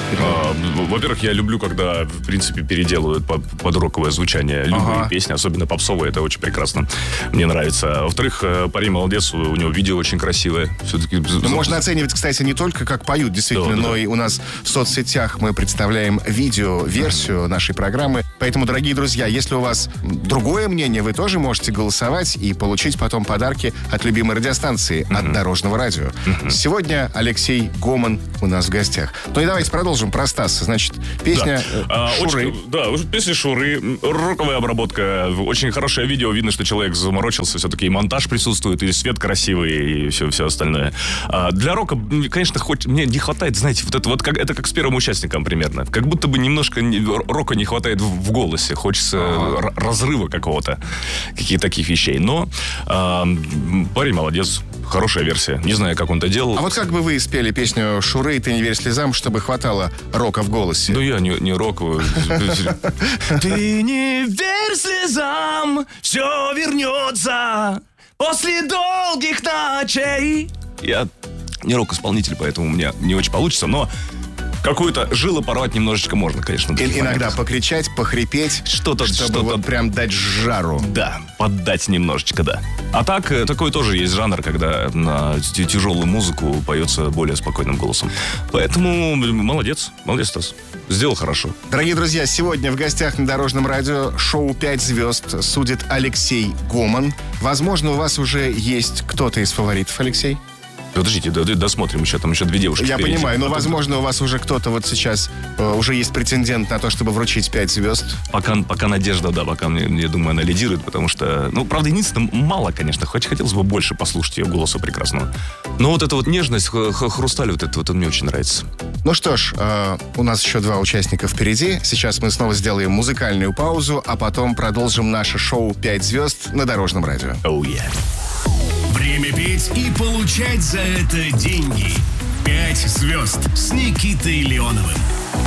Во-первых, я люблю, когда, в принципе, переделывают под роковое звучание любые песни, особенно попсовые, это очень прекрасно. Мне нравится. Во-вторых, парень молодец, у него видео очень красивое. Все-таки... Можно оценивать, кстати, не только как поют, действительно, но и у нас в соцсетях мы представляем видео-версию нашей программы. Поэтому, дорогие друзья, если у вас другое мнение, вы тоже можете голосовать и получить потом подарки от любимой радиостанции, от Дорожного радио. Сегодня Алексей Гоман у нас в гостях. Ну и давайте продолжим про Стаса. Значит, песня «Шуры». Песня «Шуры». Роковая обработка. Очень хорошее видео. Видно, что человек заморочился. Все-таки и монтаж присутствует, и свет красивый, и все остальное. Для рока, конечно, мне не хватает, знаете, вот это вот это как с первым участником примерно. Как будто бы немножко рока не хватает в голосе. Хочется разрыва какого-то. Каких-то таких вещей. Но парень молодец. Хорошая версия. Не знаю, как он это делал. А вот как бы вы спели песню «Шуры, ты не верь слезам», чтобы хватало рока в голосе? Ну, я не рок. Ты не верь слезам, все вернется после долгих ночей. Я не рок-исполнитель, поэтому у меня не очень получится, но какую-то жилу порвать немножечко можно, конечно. Иногда покричать, похрипеть, чтобы вот прям дать жару. Да, поддать немножечко, да. А так, такой тоже есть жанр, когда на тяжелую музыку поется более спокойным голосом. Поэтому молодец, Стас. Сделал хорошо. Дорогие друзья, сегодня в гостях на Дорожном радио шоу «5 звезд» судит Алексей Гоман. Возможно, у вас уже есть кто-то из фаворитов, Алексей? Подождите, досмотрим еще, там еще 2 девушки. Я понимаю, но, возможно, у вас уже кто-то вот сейчас, уже есть претендент на то, чтобы вручить 5 звезд. Пока надежда, да, пока, я думаю, она лидирует, потому что, правда, единственное, мало, конечно, хотелось бы больше послушать ее голоса прекрасного. Но вот эта вот нежность, хрусталь, вот это вот мне очень нравится. Ну что ж, у нас еще 2 участника впереди. Сейчас мы снова сделаем музыкальную паузу, а потом продолжим наше шоу «5 звезд» на Дорожном радио. Oh, yeah. Время петь и получать за это деньги. 5 звезд с Никитой Леоновым.